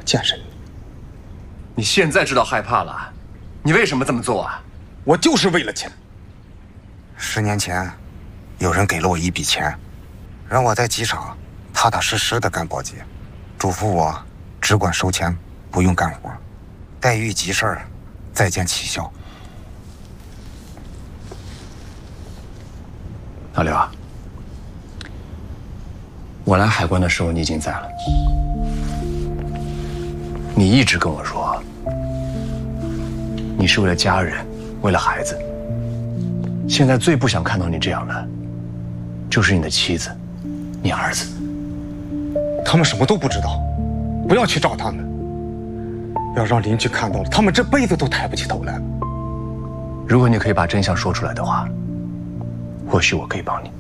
见识你。 你现在知道害怕了，你为什么这么做啊？ 我就是为了钱。 10年前，有人给了我一笔钱，让我在机场踏踏实实的干保洁，嘱咐我只管收钱，不用干活，待遇急事儿再见起效。 老刘啊，我来海关的时候你已经在了，你一直跟我说，你是为了家人，为了孩子。现在最不想看到你这样的，就是你的妻子，你儿子。 他们什么都不知道，不要去找他们。要让邻居看到了，他们这辈子都抬不起头来了。 如果你可以把真相说出来的话，或许我可以帮你。